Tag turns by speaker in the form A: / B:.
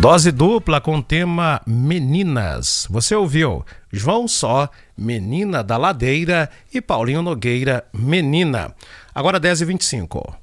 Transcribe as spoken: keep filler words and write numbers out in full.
A: Dose dupla com o tema Meninas. Você ouviu João Só, Menina da Ladeira, e Paulinho Nogueira, Menina. Agora dez e vinte e cinco.